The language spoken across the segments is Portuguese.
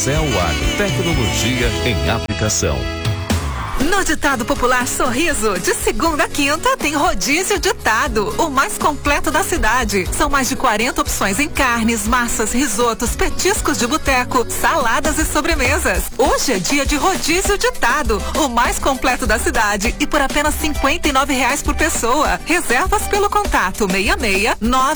Céu Agro, tecnologia em aplicação. No ditado popular Sorriso, de segunda a quinta tem rodízio ditado, o mais completo da cidade. São mais de 40 opções em carnes, massas, risotos, petiscos de boteco, saladas e sobremesas. Hoje é dia de rodízio ditado, o mais completo da cidade e por apenas R$59 por pessoa. Reservas pelo contato 66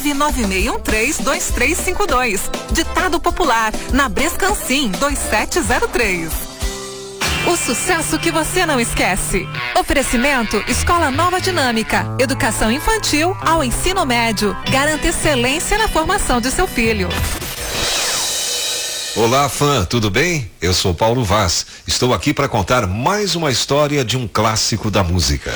996132352. Ditado popular, na Brescancim 2703. O sucesso que você não esquece. Oferecimento Escola Nova Dinâmica. Educação infantil ao ensino médio. Garanta excelência na formação de seu filho. Olá, fã, tudo bem? Eu sou Paulo Vaz. Estou aqui para contar mais uma história de um clássico da música.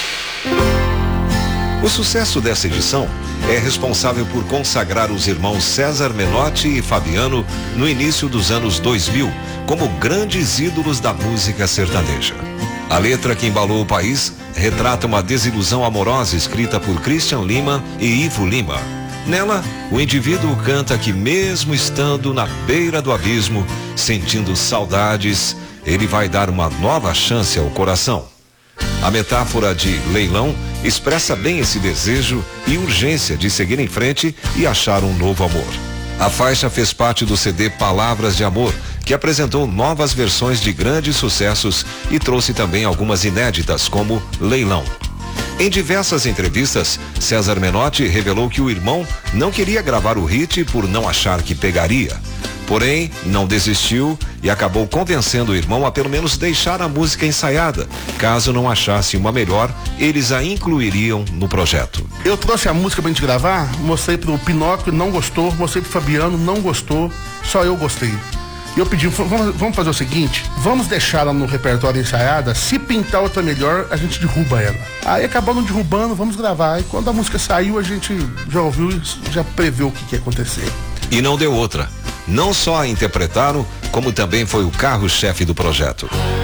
O sucesso dessa edição é responsável por consagrar os irmãos César Menotti e Fabiano no início dos anos 2000 como grandes ídolos da música sertaneja. A letra que embalou o país retrata uma desilusão amorosa escrita por Christian Lima e Ivo Lima. Nela, o indivíduo canta que mesmo estando na beira do abismo, sentindo saudades, ele vai dar uma nova chance ao coração. A metáfora de leilão expressa bem esse desejo e urgência de seguir em frente e achar um novo amor. A faixa fez parte do CD Palavras de Amor, que apresentou novas versões de grandes sucessos e trouxe também algumas inéditas, como Leilão. Em diversas entrevistas, César Menotti revelou que o irmão não queria gravar o hit por não achar que pegaria. Porém, não desistiu e acabou convencendo o irmão a pelo menos deixar a música ensaiada. Caso não achasse uma melhor, eles a incluiriam no projeto. Eu trouxe a música pra gente gravar, mostrei pro Pinóquio, não gostou, mostrei pro Fabiano, não gostou, só eu gostei. E eu pedi, vamos fazer o seguinte, vamos deixar ela no repertório ensaiada, se pintar outra melhor, a gente derruba ela. Aí acabamos derrubando, vamos gravar. E quando a música saiu, a gente já ouviu e já preveu o que ia acontecer. E não deu outra. Não só a interpretaram, como também foi o carro-chefe do projeto.